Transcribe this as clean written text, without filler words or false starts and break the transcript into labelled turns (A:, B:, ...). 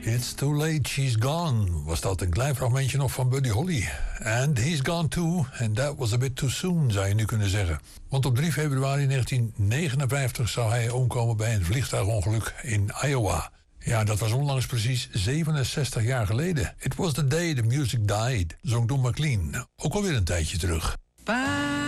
A: It's too late, she's gone. Was dat een klein fragmentje nog van Buddy Holly. And he's gone too, and that was a bit too soon, zou je nu kunnen zeggen. Want op 3 februari 1959 zou hij omkomen bij een vliegtuigongeluk in Iowa. Ja, dat was onlangs precies 67 jaar geleden. It was the day the music died, zong Don McLean. Ook alweer een tijdje terug.
B: Bye.